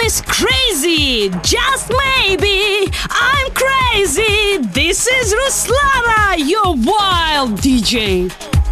is crazy. Just maybe I'm crazy. This is Ruslana, your wild DJ.